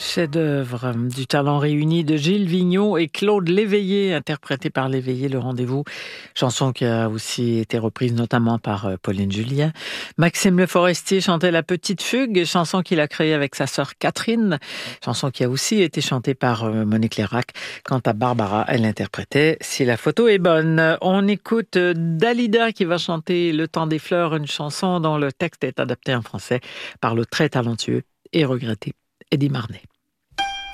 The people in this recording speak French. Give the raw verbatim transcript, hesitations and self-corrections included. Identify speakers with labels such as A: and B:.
A: Chef-d'œuvre du talent réuni de Gilles Vigneault et Claude Léveillé, interprété par Léveillé, Le Rendez-vous. Chanson qui a aussi été reprise notamment par euh, Pauline Julien. Maxime Le Forestier chantait La Petite Fugue, chanson qu'il a créée avec sa sœur Catherine. Chanson qui a aussi été chantée par euh, Monique Lérac. Quant à Barbara, elle interprétait Si la photo est bonne. On écoute euh, Dalida qui va chanter Le Temps des Fleurs, une chanson dont le texte est adapté en français par le très talentueux et regretté Eddie Marnet.